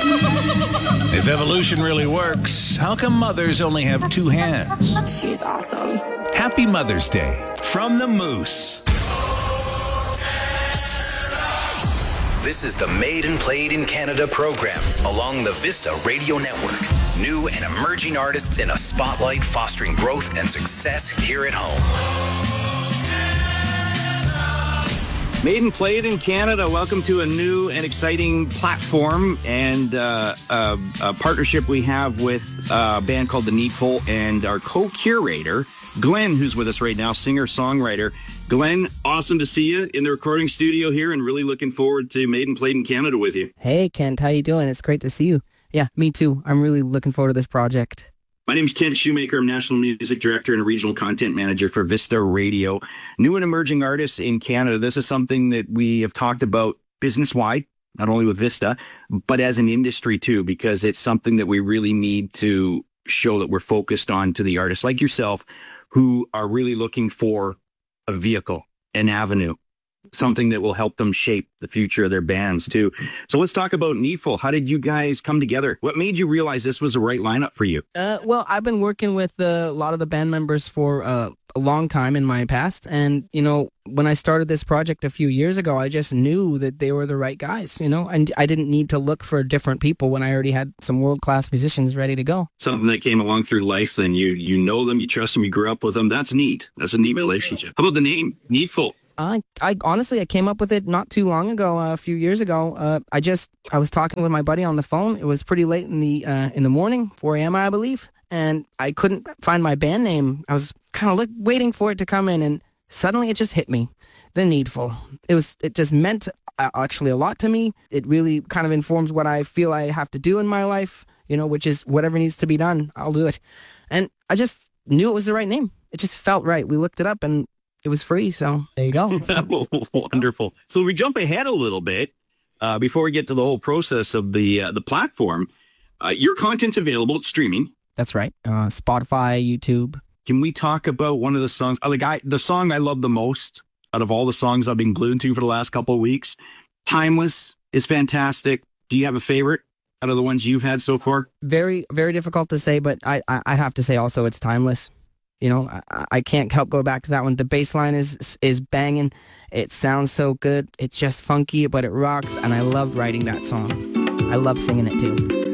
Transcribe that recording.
If evolution really works, how come mothers only have two hands? She's awesome. Happy Mother's Day from the Moose. This is the Made and Played in Canada program along the Vista Radio Network. New and emerging artists in a spotlight fostering growth and success here at home. Made and Played in Canada. Welcome to a new and exciting platform and a partnership we have with a band called The Needful and our co-curator, Glenn, who's with us right now, singer-songwriter. Glenn, awesome to see you in the recording studio here and really looking forward to Made and Played in Canada with you. Hey, Kent, how you doing? It's great to see you. Yeah, me too. I'm really looking forward to this project. My name is Kent Shoemaker. I'm National Music Director and Regional Content Manager for Vista Radio. New and emerging artists in Canada. This is something that we have talked about business-wide, not only with Vista, but as an industry too, because it's something that we really need to show that we're focused on to the artists like yourself who are really looking for a vehicle, an avenue, something that will help them shape the future of their bands too. So let's talk about Needful. How did you guys come together? What made you realize this was the right lineup for you? Well, I've been working with a lot of the band members for a long time in my past. And, you know, when I started this project a few years ago, I just knew that they were the right guys, you know, and I didn't need to look for different people when I already had some world-class musicians ready to go. Something that came along through life, then you know them, you trust them, you grew up with them. That's neat. That's a neat relationship. How about the name, Needful? I honestly, I came up with it not too long ago, a few years ago. I was talking with my buddy on the phone. It was pretty late in the morning, 4 a.m. I believe, and I couldn't find my band name. I was kind of waiting for it to come in, and suddenly it just hit me. The Needful. It just meant actually a lot to me. It really kind of informs what I feel I have to do in my life, you know, which is whatever needs to be done, I'll do it. And I just knew it was the right name. It just felt right. We looked it up and it was free, so there you go. Wonderful. So we jump ahead a little bit before we get to the whole process of the platform. Your content's available. It's streaming. That's right. Spotify, YouTube. Can we talk about one of the songs? The song I love the most out of all the songs I've been glued to for the last couple of weeks, Timeless, is fantastic. Do you have a favorite out of the ones you've had so far? Very, very difficult to say, but I have to say also it's Timeless. You know, I can't help go back to that one. The bass line is banging. It sounds so good. It's just funky, but it rocks. And I love writing that song. I love singing it too.